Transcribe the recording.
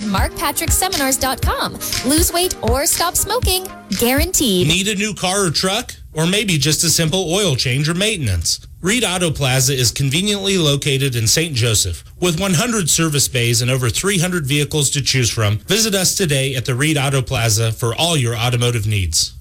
markpatrickseminars.com. Lose weight or stop smoking. Guaranteed. Need a new car or truck? Or maybe just a simple oil change or maintenance? Reed Auto Plaza is conveniently located in St. Joseph. With 100 service bays and over 300 vehicles to choose from, visit us today at the Reed Auto Plaza for all your automotive needs.